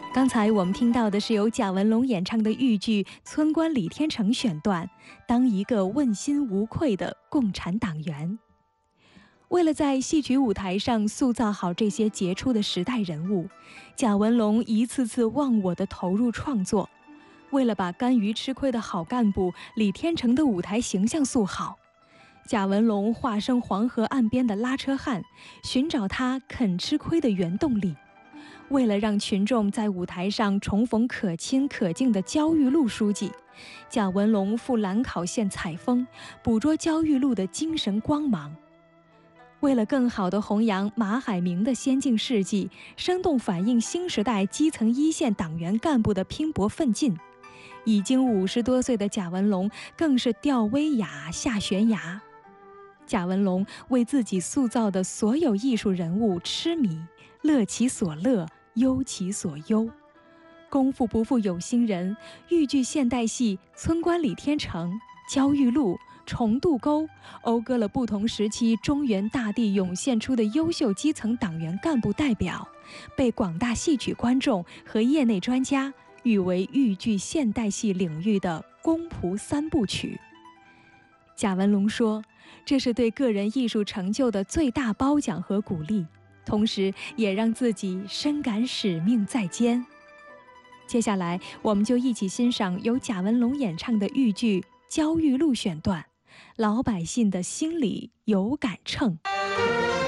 刚才我们听到的是由贾文龙演唱的豫剧《村官李天成》选段，当一个问心无愧的共产党员。为了在戏曲舞台上塑造好这些杰出的时代人物，贾文龙一次次忘我地投入创作。为了把甘于吃亏的好干部李天成的舞台形象塑好，贾文龙化身黄河岸边的拉车汉，寻找他肯吃亏的原动力。为了让群众在舞台上重逢可亲可敬的焦裕禄书记，贾文龙赴兰考县采风，捕捉焦裕禄的精神光芒。为了更好地弘扬马海明的先进事迹，生动反映新时代基层一线党员干部的拼搏奋进，已经50多岁的贾文龙更是吊威亚下悬崖。贾文龙为自己塑造的所有艺术人物痴迷，乐其所乐，忧其所忧。功夫不负有心人，豫剧现代戏《村官李天成》、焦裕禄、重渡沟，讴歌了不同时期中原大地涌现出的优秀基层党员干部代表，被广大戏曲观众和业内专家誉为豫剧现代戏领域的公仆三部曲。贾文龙说，这是对个人艺术成就的最大褒奖和鼓励，同时也让自己深感使命在肩。接下来我们就一起欣赏由贾文龙演唱的豫剧《焦裕禄》选段，老百姓的心里有杆秤。